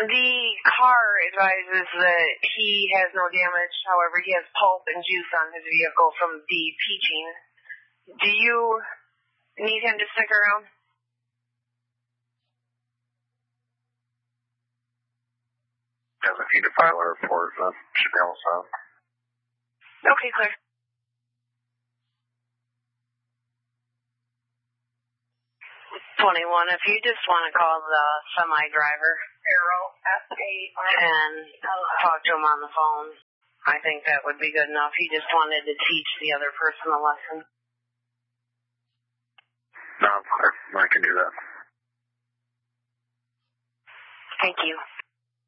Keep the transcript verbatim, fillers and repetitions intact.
The car advises that he has no damage. However, he has pulp and juice on his vehicle from the peaching. Do you need him to stick around? Doesn't need to file a report, but should be all set. Okay, clear. twenty-one, if you just want to call the semi driver and talk to him on the phone, I think that would be good enough. He just wanted to teach the other person a lesson. No, I can do that. Thank you.